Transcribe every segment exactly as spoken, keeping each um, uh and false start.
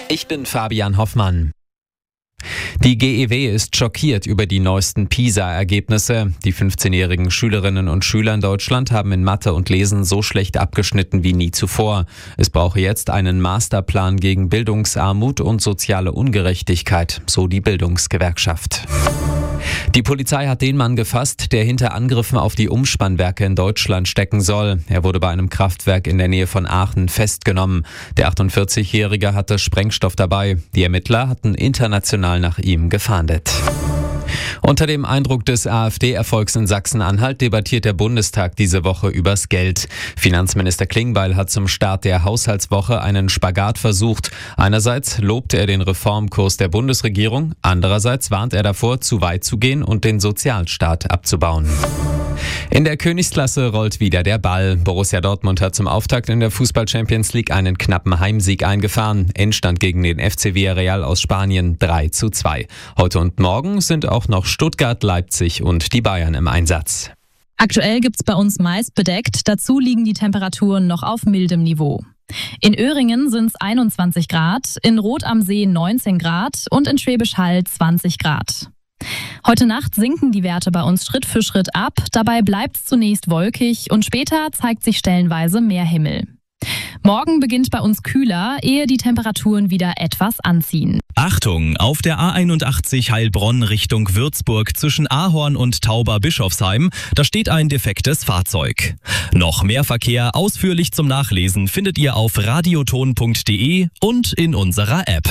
Ich bin Fabian Hoffmann. Die G E W ist schockiert über die neuesten PISA-Ergebnisse. Die fünfzehnjährigen Schülerinnen und Schüler in Deutschland haben in Mathe und Lesen so schlecht abgeschnitten wie nie zuvor. Es brauche jetzt einen Masterplan gegen Bildungsarmut und soziale Ungerechtigkeit, so die Bildungsgewerkschaft. Die Polizei hat den Mann gefasst, der hinter Angriffen auf die Umspannwerke in Deutschland stecken soll. Er wurde bei einem Kraftwerk in der Nähe von Aachen festgenommen. Der achtundvierzigjährige hatte Sprengstoff dabei. Die Ermittler hatten international nach ihm gefahndet. Unter dem Eindruck des AfD-Erfolgs in Sachsen-Anhalt debattiert der Bundestag diese Woche übers Geld. Finanzminister Klingbeil hat zum Start der Haushaltswoche einen Spagat versucht. Einerseits lobt er den Reformkurs der Bundesregierung, andererseits warnt er davor, zu weit zu gehen und den Sozialstaat abzubauen. In der Königsklasse rollt wieder der Ball. Borussia Dortmund hat zum Auftakt in der Fußball-Champions League einen knappen Heimsieg eingefahren. Endstand gegen den F C Villarreal aus Spanien drei zu zwei. Heute und morgen sind auch noch Stuttgart, Leipzig und die Bayern im Einsatz. Aktuell gibt's bei uns meist bedeckt. Dazu liegen die Temperaturen noch auf mildem Niveau. In Öhringen sind's einundzwanzig Grad, in Rot am See neunzehn Grad und in Schwäbisch Hall zwanzig Grad. Heute Nacht sinken die Werte bei uns Schritt für Schritt ab. Dabei bleibt's zunächst wolkig und später zeigt sich stellenweise mehr Himmel. Morgen beginnt bei uns kühler, ehe die Temperaturen wieder etwas anziehen. Achtung, auf der A einundachtzig Heilbronn Richtung Würzburg zwischen Ahorn und Tauber-Bischofsheim, da steht ein defektes Fahrzeug. Noch mehr Verkehr ausführlich zum Nachlesen findet ihr auf radioton punkt de und in unserer App.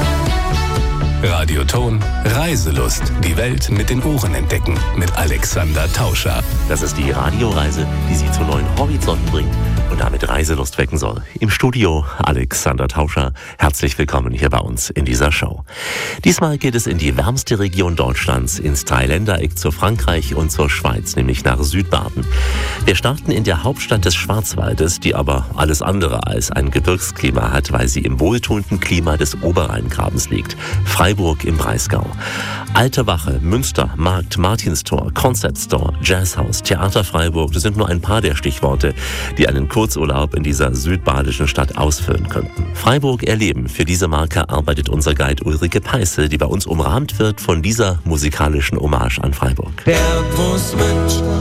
Radioton Reiselust. Die Welt mit den Ohren entdecken. Mit Alexander Tauscher. Das ist die Radioreise, die Sie zu neuen Horizonten bringt und damit Reiselust wecken soll. Im Studio Alexander Tauscher. Herzlich willkommen hier bei uns in dieser Show. Diesmal geht es in die wärmste Region Deutschlands, ins Dreiländereck zu Frankreich und zur Schweiz, nämlich nach Südbaden. Wir starten in der Hauptstadt des Schwarzwaldes, die aber alles andere als ein Gebirgsklima hat, weil sie im wohltuenden Klima des Oberrheingrabens liegt. Freiburg im Breisgau. Alte Wache, Münster, Markt, Martinstor, Concept Store, Jazzhaus, Theater Freiburg, das sind nur ein paar der Stichworte, die einen Kurzurlaub in dieser südbadischen Stadt ausfüllen könnten. Freiburg erleben, für diese Marke arbeitet unser Guide Ulrike Peißel, die bei uns umrahmt wird von dieser musikalischen Hommage an Freiburg. Der Bus Münster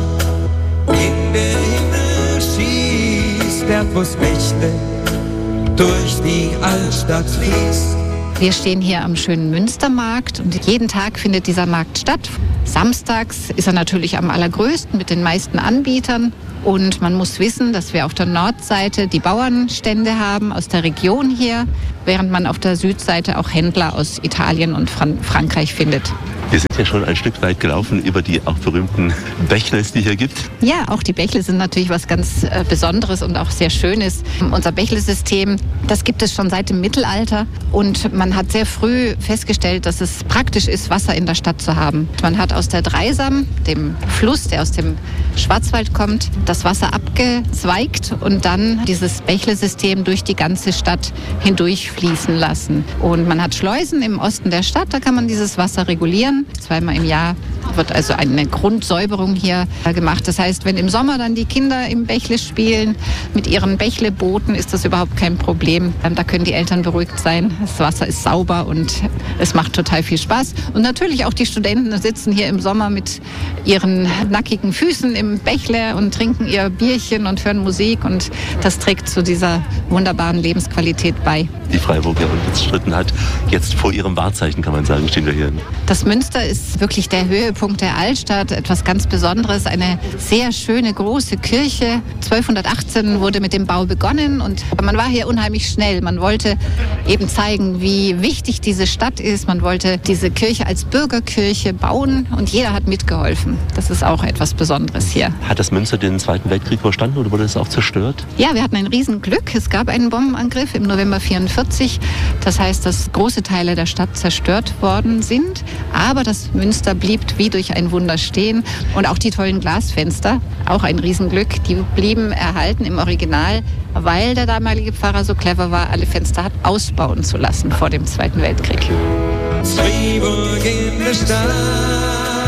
in der Himmel schießt, der Bus Mächte durch die Altstadt fließt. Wir stehen hier am schönen Münstermarkt und jeden Tag findet dieser Markt statt. Samstags ist er natürlich am allergrößten mit den meisten Anbietern. Und man muss wissen, dass wir auf der Nordseite die Bauernstände haben aus der Region hier, während man auf der Südseite auch Händler aus Italien und Fran- Frankreich findet. Wir sind ja schon ein Stück weit gelaufen über die auch berühmten Bächles, die hier gibt. Ja, auch die Bächle sind natürlich was ganz äh, Besonderes und auch sehr Schönes. Unser Bächlesystem, das gibt es schon seit dem Mittelalter und man hat sehr früh festgestellt, dass es praktisch ist, Wasser in der Stadt zu haben. Man hat aus der Dreisam, dem Fluss, der aus dem Schwarzwald kommt, das Wasser abgezweigt und dann dieses Bächlesystem durch die ganze Stadt hindurch fließen lassen. Und man hat Schleusen im Osten der Stadt, da kann man dieses Wasser regulieren. Zweimal im Jahr wird also eine Grundsäuberung hier gemacht. Das heißt, wenn im Sommer dann die Kinder im Bächle spielen, mit ihren Bächlebooten, ist das überhaupt kein Problem. Da können die Eltern beruhigt sein. Das Wasser ist sauber und es macht total viel Spaß. Und natürlich auch die Studenten sitzen hier im Sommer mit ihren nackigen Füßen im Bächle und trinken ihr Bierchen und hören Musik. Und das trägt zu dieser wunderbaren Lebensqualität bei. Die Freiburg ja unbestritten hat. Jetzt vor ihrem Wahrzeichen, kann man sagen, stehen wir hier. Das Münster ist wirklich der Höhepunkt der Altstadt, etwas ganz Besonderes, eine sehr schöne große Kirche. zwölfhundertachtzehn wurde mit dem Bau begonnen und man war hier unheimlich schnell. Man wollte eben zeigen, wie wichtig diese Stadt ist. Man wollte diese Kirche als Bürgerkirche bauen und jeder hat mitgeholfen. Das ist auch etwas Besonderes hier. Hat das Münster den Zweiten Weltkrieg überstanden oder wurde es auch zerstört? Ja, wir hatten ein Riesenglück. Es gab einen Bombenangriff im November vierundvierzig. Das heißt, dass große Teile der Stadt zerstört worden sind. Aber das Münster blieb wie durch ein Wunder stehen. Und auch die tollen Glasfenster, auch ein Riesenglück, die blieben erhalten im Original, weil der damalige Pfarrer so clever war, alle Fenster hat ausbauen zu lassen vor dem Zweiten Weltkrieg. Freiburg in der Stadt.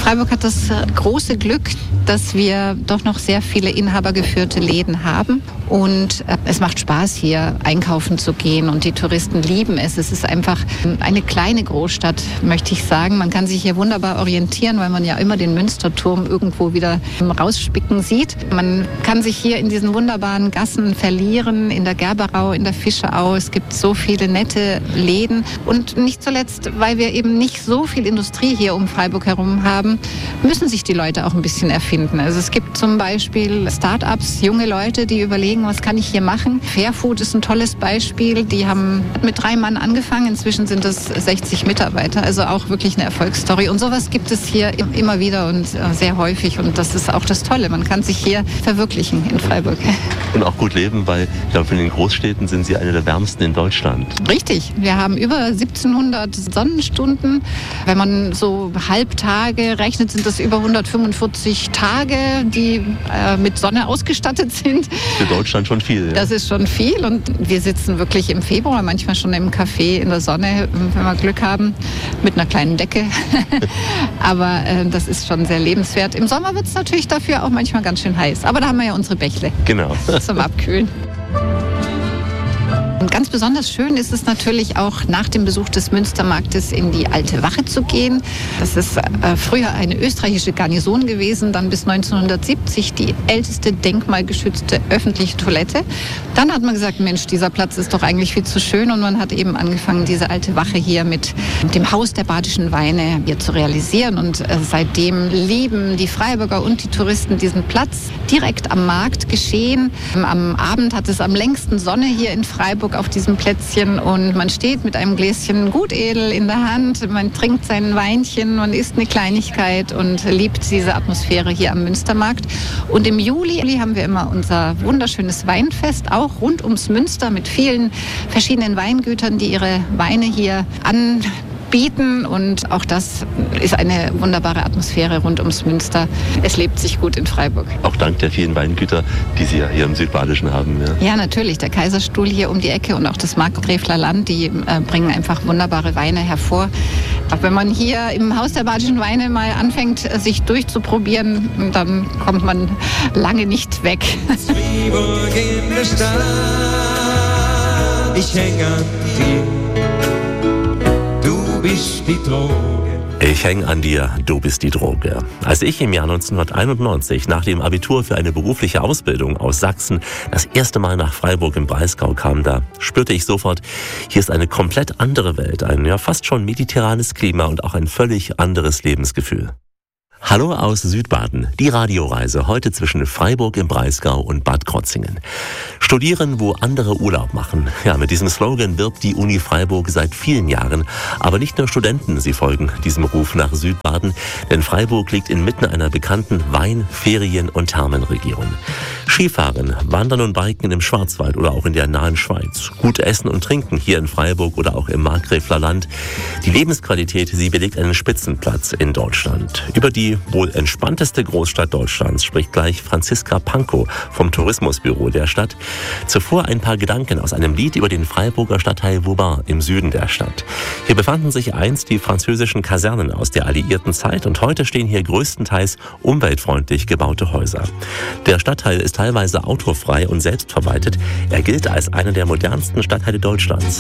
Freiburg hat das große Glück, dass wir doch noch sehr viele inhabergeführte Läden haben. Und es macht Spaß, hier einkaufen zu gehen. Und die Touristen lieben es. Es ist einfach eine kleine Großstadt, möchte ich sagen. Man kann sich hier wunderbar orientieren, weil man ja immer den Münsterturm irgendwo wieder rausspicken sieht. Man kann sich hier in diesen wunderbaren Gassen verlieren, in der Gerberau, in der Fischerau. Es gibt so viele nette Läden. Und nicht zuletzt, weil wir eben nicht so viel Industrie hier um Freiburg herum haben, müssen sich die Leute auch ein bisschen erfinden. Also es gibt zum Beispiel Start-ups, junge Leute, die überlegen, was kann ich hier machen. Fairfood ist ein tolles Beispiel. Die haben mit drei Mann angefangen. Inzwischen sind es sechzig Mitarbeiter. Also auch wirklich eine Erfolgsstory. Und sowas gibt es hier immer wieder und sehr häufig. Und das ist auch das Tolle. Man kann sich hier verwirklichen in Freiburg. Und auch gut leben, weil ich glaube, in den Großstädten sind Sie eine der wärmsten in Deutschland. Richtig. Wir haben über siebzehnhundert Sonnenstunden. Wenn man so Halbtage rechnet, sind das über hundertfünfundvierzig Tage, die äh, mit Sonne ausgestattet sind. Für Deutschland schon viel. Ja. Das ist schon viel und wir sitzen wirklich im Februar, manchmal schon im Café in der Sonne, wenn wir Glück haben, mit einer kleinen Decke. Aber äh, das ist schon sehr lebenswert. Im Sommer wird es natürlich dafür auch manchmal ganz schön heiß. Aber da haben wir ja unsere Bächle. Genau. Zum Abkühlen. Und ganz besonders schön ist es natürlich auch, nach dem Besuch des Münstermarktes in die Alte Wache zu gehen. Das ist äh, früher eine österreichische Garnison gewesen, dann bis neunzehnhundertsiebzig die älteste denkmalgeschützte öffentliche Toilette. Dann hat man gesagt, Mensch, dieser Platz ist doch eigentlich viel zu schön und man hat eben angefangen, diese Alte Wache hier mit dem Haus der badischen Weine hier zu realisieren. Und äh, seitdem lieben die Freiburger und die Touristen diesen Platz direkt am Markt geschehen. Am Abend hat es am längsten Sonne hier in Freiburg auf diesem Plätzchen und man steht mit einem Gläschen Gutedel in der Hand, man trinkt sein Weinchen, man isst eine Kleinigkeit und liebt diese Atmosphäre hier am Münstermarkt. Und im Juli haben wir immer unser wunderschönes Weinfest, auch rund ums Münster mit vielen verschiedenen Weingütern, die ihre Weine hier an bieten und auch das ist eine wunderbare Atmosphäre rund ums Münster. Es lebt sich gut in Freiburg. Auch dank der vielen Weingüter, die Sie ja hier im Südbadischen haben. Ja, ja natürlich. Der Kaiserstuhl hier um die Ecke und auch das Markgräfler Land, die äh, bringen einfach wunderbare Weine hervor. Auch wenn man hier im Haus der badischen Weine mal anfängt, sich durchzuprobieren, dann kommt man lange nicht weg. Freiburg in der Stadt, ich hänge an dir. Die Droge. Ich häng an dir, du bist die Droge. Als ich im Jahr neunzehnhunderteinundneunzig nach dem Abitur für eine berufliche Ausbildung aus Sachsen das erste Mal nach Freiburg im Breisgau kam, da spürte ich sofort, hier ist eine komplett andere Welt, ein ja fast schon mediterranes Klima und auch ein völlig anderes Lebensgefühl. Hallo aus Südbaden, die Radioreise heute zwischen Freiburg im Breisgau und Bad Krozingen. Studieren, wo andere Urlaub machen. Ja, mit diesem Slogan wirbt die Uni Freiburg seit vielen Jahren. Aber nicht nur Studenten, sie folgen diesem Ruf nach Südbaden, denn Freiburg liegt inmitten einer bekannten Wein-, Ferien- und Thermenregion. Skifahren, Wandern und Biken im Schwarzwald oder auch in der nahen Schweiz. Gut essen und trinken hier in Freiburg oder auch im Markgräfler Land. Die Lebensqualität, sie belegt einen Spitzenplatz in Deutschland. Über die wohl entspannteste Großstadt Deutschlands spricht gleich Franziska Pankow vom Tourismusbüro der Stadt. Zuvor ein paar Gedanken aus einem Lied über den Freiburger Stadtteil Vauban im Süden der Stadt. Hier befanden sich einst die französischen Kasernen aus der alliierten Zeit und heute stehen hier größtenteils umweltfreundlich gebaute Häuser. Der Stadtteil ist teilweise autofrei und selbstverwaltet. Er gilt als einer der modernsten Stadtteile Deutschlands.